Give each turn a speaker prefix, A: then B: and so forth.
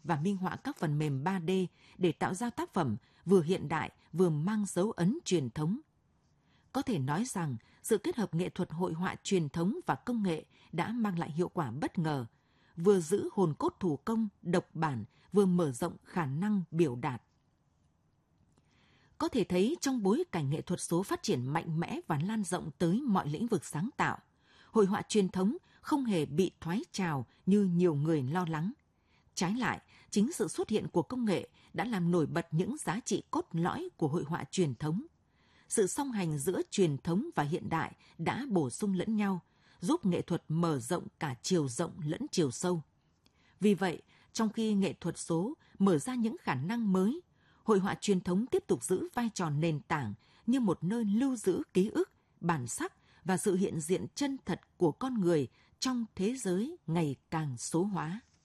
A: và minh họa các phần mềm 3D để tạo ra tác phẩm vừa hiện đại vừa mang dấu ấn truyền thống. Có thể nói rằng, sự kết hợp nghệ thuật hội họa truyền thống và công nghệ đã mang lại hiệu quả bất ngờ, vừa giữ hồn cốt thủ công, độc bản, vừa mở rộng khả năng biểu đạt. Có thể thấy trong bối cảnh nghệ thuật số phát triển mạnh mẽ và lan rộng tới mọi lĩnh vực sáng tạo, hội họa truyền thống không hề bị thoái trào như nhiều người lo lắng. Trái lại, chính sự xuất hiện của công nghệ đã làm nổi bật những giá trị cốt lõi của hội họa truyền thống. Sự song hành giữa truyền thống và hiện đại đã bổ sung lẫn nhau, giúp nghệ thuật mở rộng cả chiều rộng lẫn chiều sâu. Vì vậy, trong khi nghệ thuật số mở ra những khả năng mới, hội họa truyền thống tiếp tục giữ vai trò nền tảng như một nơi lưu giữ ký ức, bản sắc và sự hiện diện chân thật của con người trong thế giới ngày càng số hóa.